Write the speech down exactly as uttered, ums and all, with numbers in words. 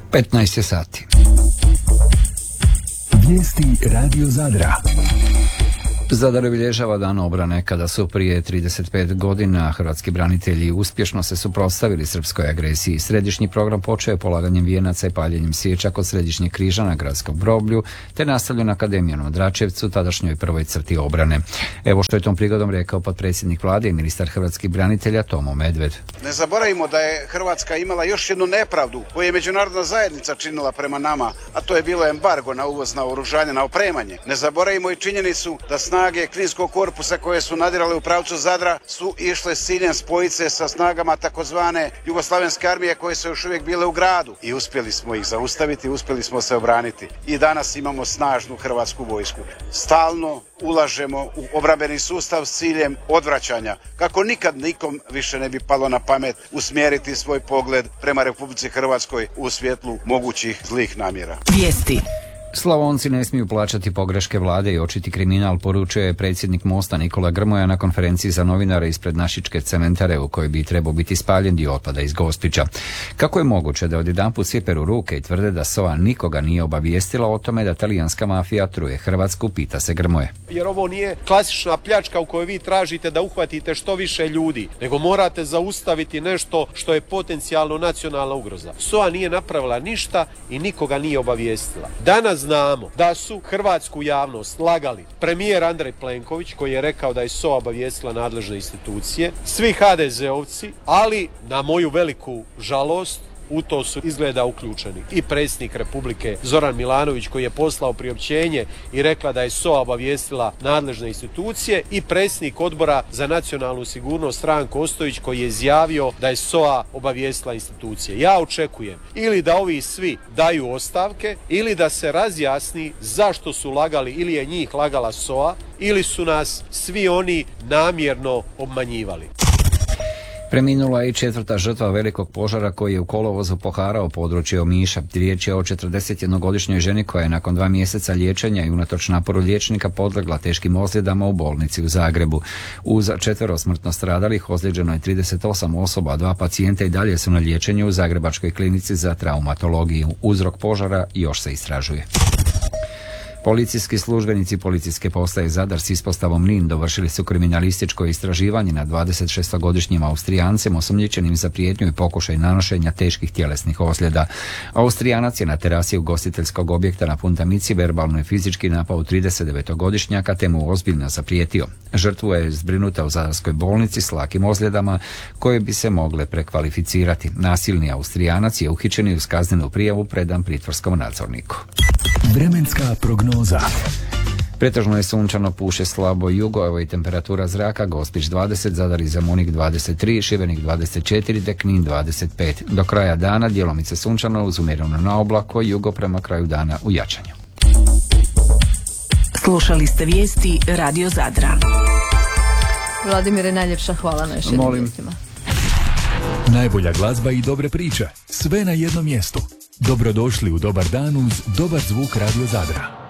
petnaest je sati. Vijesti Radio Zadra. Zadar obilježava dan obrane kada su prije trideset pet godina hrvatski branitelji uspješno se suprotstavili srpskoj agresiji. Središnji program počeo je polaganjem vijenaca i paljenjem svijeća kod središnjeg križa na gradskom groblju, te nastavljen na Akademijom u Dračevcu, tadašnjoj prvoj crti obrane. Evo što je tom prigodom rekao potpredsjednik vlade i ministar hrvatskih branitelja Tomo Medved. Ne zaboravimo da je Hrvatska imala još jednu nepravdu koju je međunarodna zajednica činila prema nama, a to je bilo embargo na uvoz naoružanja, na opremanje. Ne zaboravimo i činjenicu da snage Kninskog korpusa koje su nadirale u pravcu Zadra su išle s ciljem spojiti se sa snagama takozvane Jugoslavenske armije koje su još uvijek bile u gradu. I uspjeli smo ih zaustaviti, uspjeli smo se obraniti. I danas imamo snažnu hrvatsku vojsku. Stalno ulažemo u obrambeni sustav s ciljem odvraćanja, kako nikad nikom više ne bi palo na pamet usmjeriti svoj pogled prema Republici Hrvatskoj u svjetlu mogućih zlih namjera. Vijesti. Slavonci ne smiju plaćati pogreške vlade i očiti kriminal, poručio je predsjednik Mosta Nikola Grmoja na konferenciji za novinare ispred Našičke cementare u kojoj bi trebao biti spaljen dio otpada iz Gospića. Kako je moguće da odjedanput svi peru ruke i tvrde da S O A nikoga nije obavijestila o tome da talijanska mafija truje Hrvatsku, pita se Grmoje. Jer ovo nije klasična pljačka u kojoj vi tražite da uhvatite što više ljudi, nego morate zaustaviti nešto što je potencijalno nacionalna ugroza. S O A nije napravila ništa i nikoga nije obavijestila. Danas znamo da su hrvatsku javnost lagali premijer Andrej Plenković koji je rekao da je S O A obavijestila nadležne institucije, svi ha de zeovci, ali na moju veliku žalost u to su izgleda uključeni i predsjednik Republike Zoran Milanović koji je poslao priopćenje i rekla da je S O A obavijestila nadležne institucije i predsjednik Odbora za nacionalnu sigurnost Ranko Ostojić koji je izjavio da je S O A obavijestila institucije. Ja očekujem ili da ovi svi daju ostavke ili da se razjasni zašto su lagali, ili je njih lagala S O A ili su nas svi oni namjerno obmanjivali. Preminula je i četvrta žrtva velikog požara koji je u kolovozu poharao područje Omiša. Riječ je o četrdesetjednogodišnjoj ženi koja je nakon dva mjeseca liječenja i unatoč naporu liječnika podlegla teškim ozljedama u bolnici u Zagrebu. Uz četvero smrtno stradalih ozlijeđeno je trideset osam osoba, a dva pacijenta i dalje su na liječenju u Zagrebačkoj klinici za traumatologiju. Uzrok požara još se istražuje. Policijski službenici policijske postaje Zadar s ispostavom Nin dovršili su kriminalističko istraživanje nad dvadesetšestogodišnjim Austrijancem osumnjičenim za prijetnju i pokušaj nanošenja teških tjelesnih ozljeda. Austrijanac je na terasi ugostiteljskog objekta na Punta Mici verbalno i fizički napao tridesetdevetogodišnjaka te mu ozbiljno zaprijetio. Žrtvu je zbrinuta u Zadarskoj bolnici s lakim ozljedama koje bi se mogle prekvalificirati. Nasilni Austrijanac je uhićen i uz kaznenu prijavu predan pritvorskom nadzorniku. Vremenska prognoza. Pretežno je sunčano, puše slabo jugo, evo i temperatura zraka: Gospić dvadeset, Zadar i Zemunik dvadeset tri, Šibenik dvadeset četiri, te Knin dvadeset pet. Do kraja dana djelomice sunčano uz umjereno na oblako, jugo prema kraju dana u jačanju. Slušali ste vijesti Radio Zadra. Vladimire, najljepša hvala na još jednim vijestima. Najbolja glazba i dobre priče, sve na jednom mjestu. Dobrodošli u dobar dan uz dobar zvuk Radio Zadra.